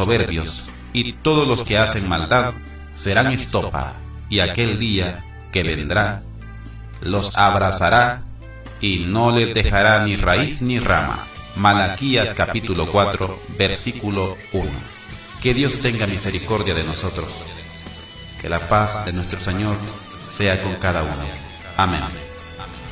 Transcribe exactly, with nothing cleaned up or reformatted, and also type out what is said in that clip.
soberbios, y todos los que hacen maldad serán estopa, y aquel día que vendrá los abrazará y no les dejará ni raíz ni rama. Malaquías capítulo cuatro, versículo uno. Que Dios tenga misericordia de nosotros. Que la paz de nuestro Señor sea con cada uno. Amén.